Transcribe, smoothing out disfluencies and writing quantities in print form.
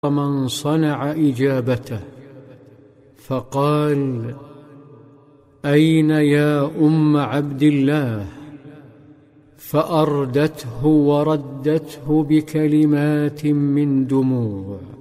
من صنع إجابته، فقال: أين يا أم عبد الله؟ فأردته وردته بكلمات من دموع.